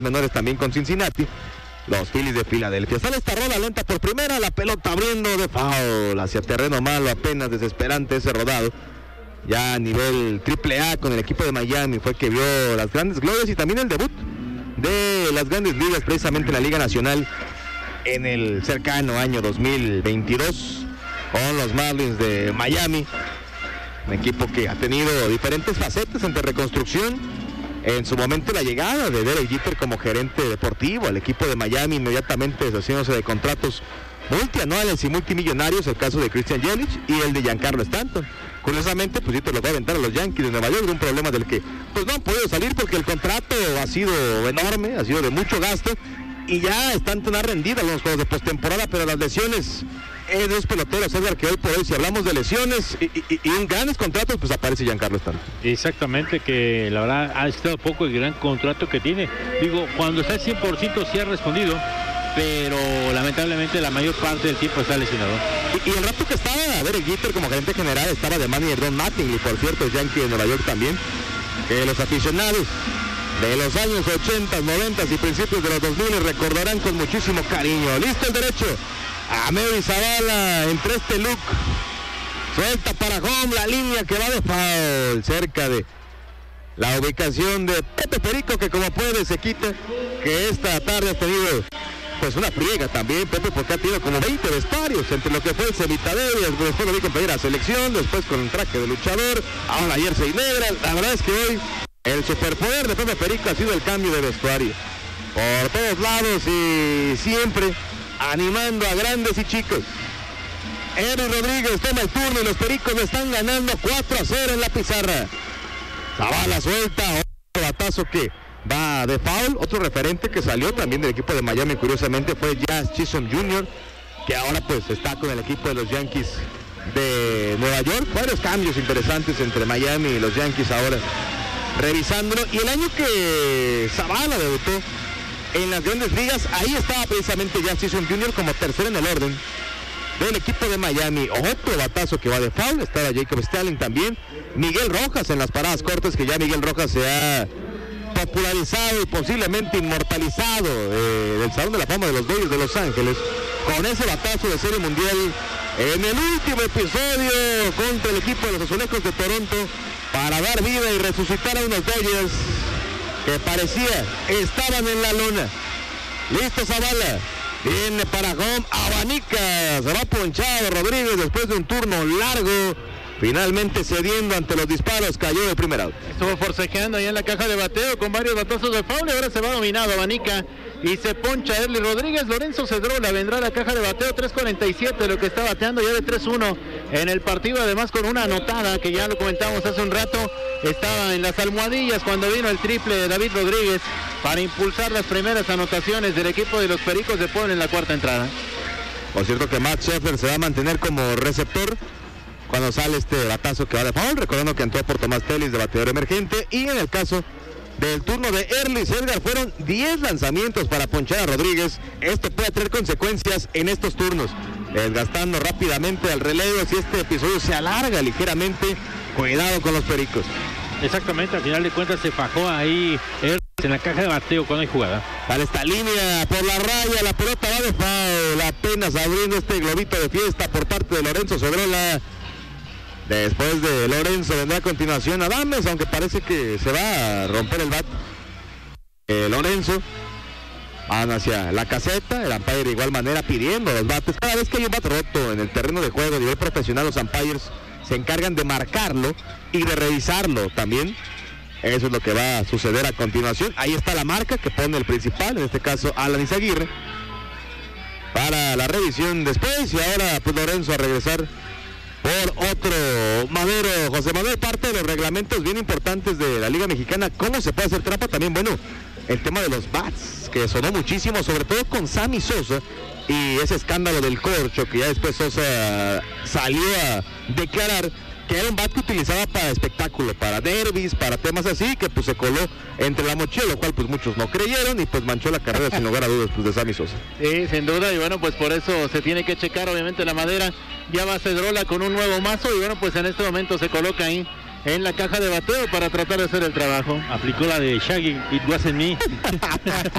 menores también con Cincinnati, los Phillies de Filadelfia. Sale esta rola lenta por primera, la pelota abriendo de foul hacia terreno malo, apenas desesperante ese rodado. Ya a nivel AAA con el equipo de Miami fue que vio las grandes glorias y también el debut de las grandes ligas, precisamente en la Liga Nacional en el cercano año 2022 con los Marlins de Miami, un equipo que ha tenido diferentes facetas entre reconstrucción. En su momento la llegada de Derek Jeter como gerente deportivo al equipo de Miami, inmediatamente deshaciéndose de contratos multianuales y multimillonarios, el caso de Christian Yelich y el de Giancarlo Stanton. Curiosamente, pues Jeter lo va a aventar a los Yankees de Nueva York, de un problema del que pues no han podido salir porque el contrato ha sido enorme, ha sido de mucho gasto, y ya Stanton ha rendido algunos juegos de postemporada, pero las lesiones de los peloteros, Edgar, que hoy por hoy, si hablamos de lesiones y en grandes contratos, pues aparece Giancarlo Stanton. Exactamente, que la verdad ha estado poco el gran contrato que tiene. Digo, cuando está al 100% sí ha respondido, pero lamentablemente la mayor parte del tiempo está lesionado. Y el rato que estaba Derek Jeter como gerente general, estaba de manager Don Mattingly, por cierto, el Yankee de Nueva York también, que los aficionados de los años 80, 90 y principios de los 2000 recordarán con muchísimo cariño. Listo el derecho, Amery Zavala entre este look, suelta para home, la línea que va de foul, cerca de la ubicación de Pepe Perico, que como puede se quita, que esta tarde ha tenido pues una friega también, Pepe, porque ha tenido como 20 vestuarios, entre lo que fue el Cemitadero, después lo vi con playera selección, después con el traje de luchador, ahora jersey negra. La verdad es que hoy el superpoder de Pepe Perico ha sido el cambio de vestuario por todos lados y siempre animando a grandes y chicos. Henry Rodríguez toma el turno y los Pericos le están ganando 4-0 en la pizarra. Zavala suelta, otro batazo que va de foul. Otro referente que salió también del equipo de Miami, curiosamente, fue Jazz Chisholm Jr., que ahora pues está con el equipo de los Yankees de Nueva York. Varios cambios interesantes entre Miami y los Yankees ahora, revisándolo. Y el año que Zavala debutó en las grandes ligas, ahí estaba precisamente Jazz Chisholm Jr. como tercero en el orden del equipo de Miami. Otro batazo que va de foul, estaba Jacob Stalin también. Miguel Rojas en las paradas cortas, que ya Miguel Rojas se ha popularizado y posiblemente inmortalizado del Salón de la Fama de los Dodgers de Los Ángeles, con ese batazo de Serie Mundial en el último episodio contra el equipo de los Azulejos de Toronto, para dar vida y resucitar a unos Dodgers que parecía estaban en la lona. Listo Zavala, viene para home, abanica, se va ponchado Rodríguez después de un turno largo, finalmente cediendo ante los disparos, cayó de primer out. Estuvo forcejeando ahí en la caja de bateo con varios batazos de foul y ahora se va dominado, abanica y se poncha Erly Rodríguez. Lorenzo Cedrola vendrá a la caja de bateo, 3.47 lo que está bateando ya de 3-1 en el partido, además con una anotada que ya lo comentamos hace un rato, estaba en las almohadillas cuando vino el triple de David Rodríguez para impulsar las primeras anotaciones del equipo de los Pericos de Puebla en la cuarta entrada. Por cierto que Matt Sheffer se va a mantener como receptor cuando sale este batazo que va de foul, recordando que entró por Tomás Telis de bateador emergente. Y en el caso del turno de Erly Edgar, fueron 10 lanzamientos para ponchar a Rodríguez. Esto puede tener consecuencias en estos turnos, desgastando rápidamente al relevo. Si este episodio se alarga ligeramente, cuidado con los Pericos. Exactamente, al final de cuentas se fajó ahí en la caja de bateo cuando hay jugada. Para esta línea por la raya, la pelota va de foul, apenas abriendo este globito de fiesta por parte de Lorenzo Cedrola. Después de Lorenzo vendrá a continuación Adames, aunque parece que se va a romper el bat. Lorenzo van hacia la caseta, el umpire de igual manera pidiendo los bates. Cada vez que hay un bat roto en el terreno de juego a nivel profesional, los umpires se encargan de marcarlo y de revisarlo también. Eso es lo que va a suceder a continuación. Ahí está la marca que pone el principal, en este caso Alan Izaguirre, para la revisión después. Y ahora pues Lorenzo a regresar por otro madero. José Manuel, parte de los reglamentos bien importantes de la Liga Mexicana, ¿cómo se puede hacer trampa? También, bueno, el tema de los bats, que sonó muchísimo, sobre todo con Sammy Sosa, y ese escándalo del corcho, que ya después Sosa salió a declarar que era un bat que utilizaba para espectáculo, para derbis, para temas así, que pues se coló entre la mochila, lo cual pues muchos no creyeron y pues manchó la carrera sin lugar a dudas pues de Sammy Sosa. Sí, sin duda, y bueno, pues por eso se tiene que checar obviamente la madera. Ya va Cedrola con un nuevo mazo y bueno, pues en este momento se coloca ahí en la caja de bateo para tratar de hacer el trabajo. Aplicó la de Shaggy, it wasn't me.